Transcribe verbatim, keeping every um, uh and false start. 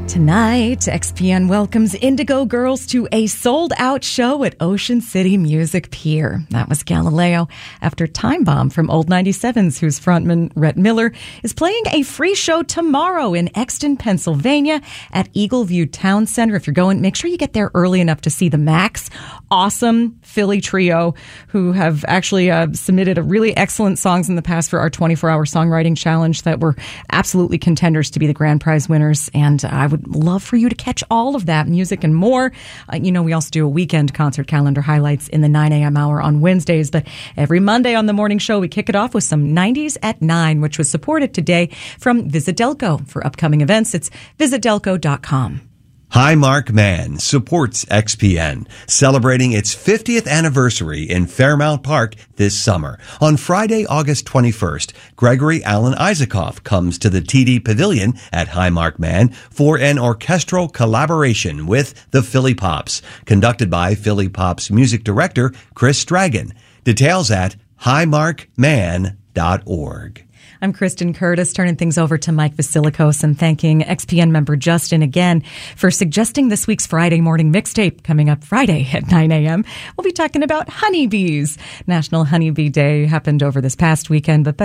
Tonight, X P N welcomes Indigo Girls to a sold-out show at Ocean City Music Pier. That was Galileo after Time Bomb from Old ninety-sevens, whose frontman, Rhett Miller, is playing a free show tomorrow in Exton, Pennsylvania at Eagle View Town Center. If you're going, make sure you get there early enough to see the Max. Awesome Philly trio who have actually uh, submitted a really excellent songs in the past for our twenty-four hour songwriting challenge that were absolutely contenders to be the grand prize winners. And I would love for you to catch all of that music and more. Uh, you know, we also do a weekend concert calendar highlights in the nine a.m. hour on Wednesdays, but every Monday on the morning show, we kick it off with some nineties at nine, which was supported today from Visit Delco. For upcoming events, it's visit delco dot com. Highmark Man supports X P N, celebrating its fiftieth anniversary in Fairmount Park this summer. On Friday, August twenty-first, Gregory Alan Isaacoff comes to the T D Pavilion at Highmark Man for an orchestral collaboration with the Philly Pops, conducted by Philly Pops music director Chris Stragan. Details at highmark man dot org. I'm Kristen Curtis, turning things over to Mike Vasilikos and thanking X P N member Justin again for suggesting this week's Friday morning mixtape coming up Friday at nine a.m. We'll be talking about honeybees. National Honeybee Day happened over this past weekend, but